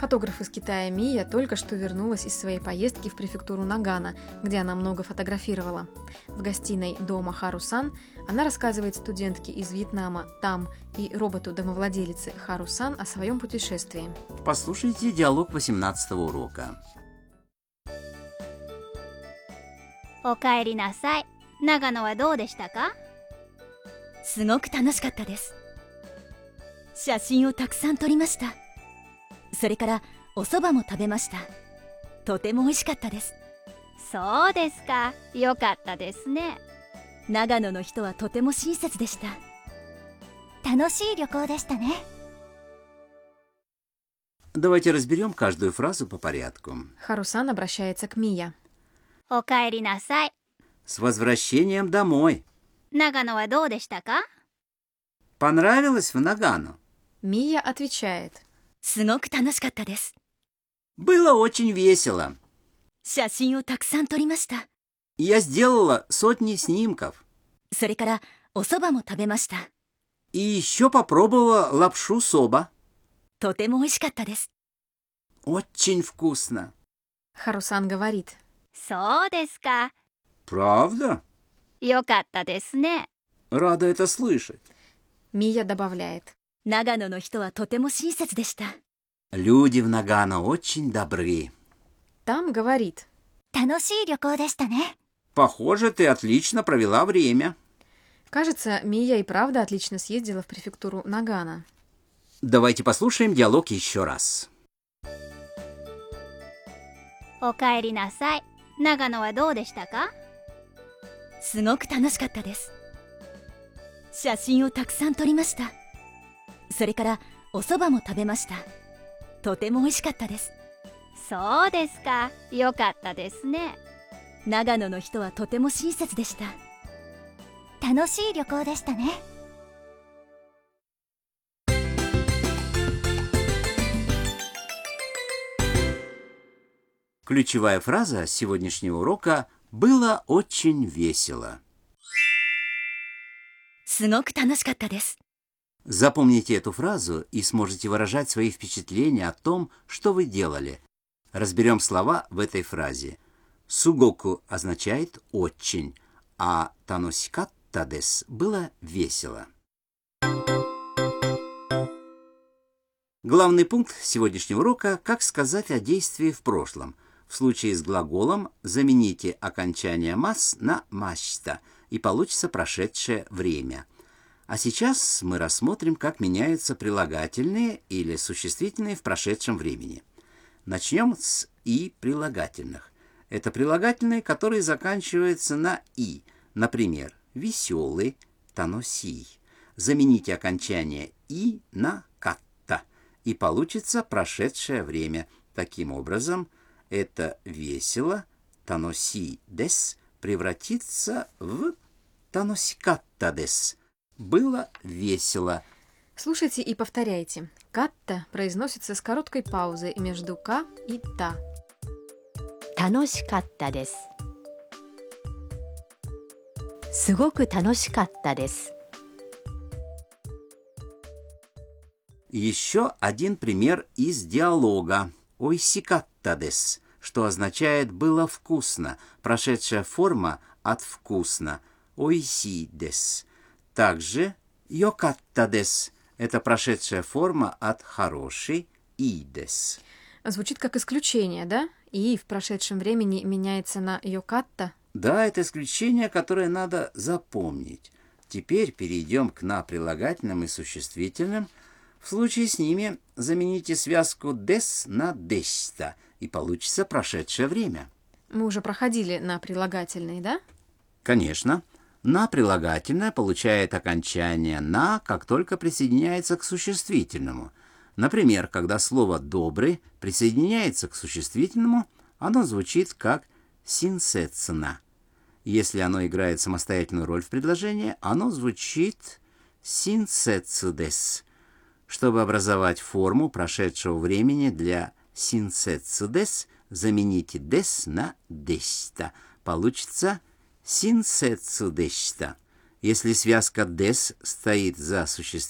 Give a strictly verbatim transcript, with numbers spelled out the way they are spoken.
Фотограф из Китая Мия только что вернулась из своей поездки в префектуру Нагано, где она много фотографировала. В гостиной дома Хару-сан она рассказывает студентке из Вьетнама Там и роботу-домовладелице Хару-сан о своем путешествии. Послушайте диалог восемнадцатого урока. おかえりなさい。長野はどうでしたか？ すごく楽しかったです。写真をたくさん撮りました。それからお蕎麦も食べました。とても美味しかったです。 そうですか。よかったですね。 長野の人はとても親切でした。 楽しい旅行でしたね。 Давайте разберем каждую фразу по порядку. Хару-сан обращается к Мия. おかえりなさい。 С возвращением домой. 長野はどうでしたか？ Понравилось в Нагано? Мия отвечает. すごく楽しかったです。 Было очень весело. 写真をたくさん撮りました。 Я сделала сотни снимков. それからお蕎麦も食べました。 И еще попробовала лапшу соба. とても美味しかったです。 Очень вкусно. Хару-сан говорит. そうですか。 Правда? よかったですね。 Рада это слышать. Мия добавляет. 長野の人はとても親切でした。 Люди в Нагано очень добры. Там говорит. 楽しい旅行でしたね。 Похоже, ты отлично провела время. Кажется, Мия и правда отлично съездила в префектуру Нагано. Давайте послушаем диалог еще раз. おかえりなさい。長野はどうでしたか？ すごく楽しかったです。写真をたくさん撮りました。それからお蕎麦も食べました。とても美味しかったです。 そうですか。よかったですね。 長野の人はとても親切でした。 楽しい旅行でしたね。 Ключевая фраза сегодняшнего урока «было очень весело». すごく楽しかったです。 Запомните эту фразу и сможете выражать свои впечатления о том, что вы делали. Разберем слова в этой фразе. Сугоку означает «очень», а таносикатта дес было весело. Главный пункт сегодняшнего урока – как сказать о действии в прошлом. В случае с глаголом замените окончание «мас» на «машта» и получится прошедшее время. А сейчас мы рассмотрим, как меняются прилагательные или существительные в прошедшем времени. Начнем с «и» прилагательных. Это прилагательные, которые заканчиваются на «и». Например, «веселый» – «таносий». Замените окончание «и» на «катта» и получится прошедшее время. Таким образом, это «весело» – «таноси дес» превратится в «таносикатта дес». Было весело. Слушайте и повторяйте. Катта произносится с короткой паузой между «ка» и «та». 楽しかったです。すごく楽しかったです。 Еще один пример из диалога. «Ойсикатта дес», что означает «было вкусно». Прошедшая форма от «вкусно». «Ойси дес». Также «йокатта дес» — это прошедшая форма от «хороший» «и дес». Звучит как исключение, да? И в прошедшем времени меняется на «йокатта». Да, это исключение, которое надо запомнить. Теперь перейдем к «на» прилагательным и существительным. В случае с ними замените связку «дес» на «дешта» и получится прошедшее время. Мы уже проходили на прилагательные, да? Конечно. «На» прилагательное получает окончание «на», как только присоединяется к существительному. Например, когда слово «добрый» присоединяется к существительному, оно звучит как «синсецна». Если оно играет самостоятельную роль в предложении, оно звучит «синсецудес». Чтобы образовать форму прошедшего времени для «синсецудес», замените «дес» на «дешта». Получится «синсецудешта». Если связка «дес» стоит за существительным,